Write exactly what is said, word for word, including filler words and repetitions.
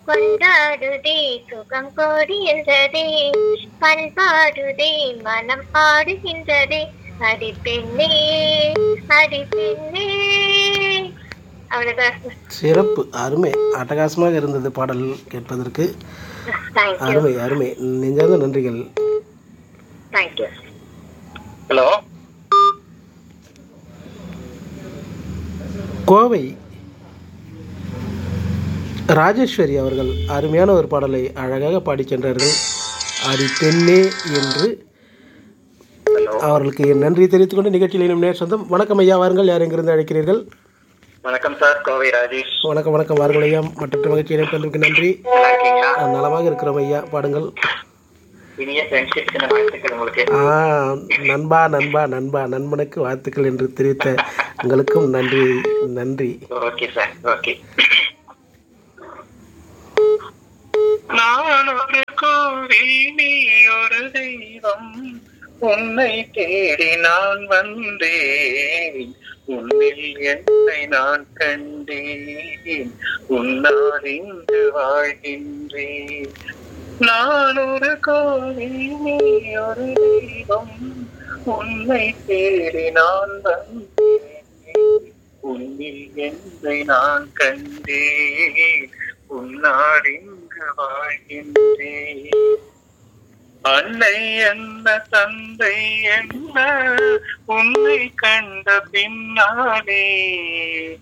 கொண்டாடுதே சுகம் கோடியதே பண்பாடுதே மனம் ஆடுகின்றதே அடி பெண்ணே அடி பெண்ணே. அவ்வளவுதான். சிறப்பு, அருமை, அட்டகாசமாக இருந்தது பாடல் கேட்பதற்கு. தேங்க்யூ அருமை அருமை, நெஞ்சார்ந்த நன்றிகள். தேங்க்யூ. ஹலோ, கோவை ராஜேஸ்வரி அவர்கள் அருமையான ஒரு பாடலை அழகாக பாடி சென்றார்கள். அடி பெண்ணே என்று ஹலோ, அவர்களுக்கு என் நன்றி தெரிவித்துக் கொண்டு நிகழ்ச்சியில் இனம் நேர் சொந்தம். வணக்கம் ஐயா, வாருங்கள். யார் எங்கிருந்து அழைக்கிறீர்கள்? வணக்கம் சார், கோவை ராஜேஷ். வணக்கம் வணக்கம், வாருங்கள் ஐயா. மற்ற மகிழ்ச்சி இணைப்பதற்கு நன்றி. நல்லா இருக்கீங்களா? ஆ, நலமாக இருக்கிறோம் ஐயா, பாடுங்கள். இனிய ஃப்ரெண்ட்ஷிப் வாழ்த்துக்கள் உங்களுக்கு. ஆ, நண்பா நண்பா நண்பா நண்பனுக்கு வாழ்த்துக்கள் என்று தெரிவித்த உங்களுக்கும் நன்றி நன்றி. Okay sir, okay. நான் ஒரு கோவில், நீ ஒரு தெய்வம், உன்னை தேடி நான் வந்தேன், உன்னில் என்னை நான் கண்டேன், உன்னால் இங்கு வாழ்கின்றேன். நான் ஒரு கோவில், நீ ஒரு தெய்வம், உன்னை தேடி நான் வந்தேன், உன்னில் என்னை நான் கண்டேன், உன்னால் இங்கு வாழ்கின்றேன். அன்னை என்ன தந்தை என்ன உன்னை கண்ட பின்னாலே